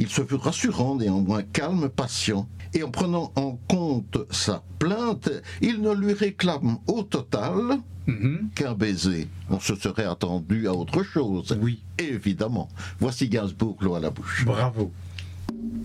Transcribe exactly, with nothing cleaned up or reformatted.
Il se veut rassurant, néanmoins calme, patient. Et en prenant en compte sa plainte, il ne lui réclame au total mm-hmm. qu'un baiser. On se serait attendu à autre chose. Oui. Évidemment. Voici Gainsbourg, l'eau à la bouche. Bravo.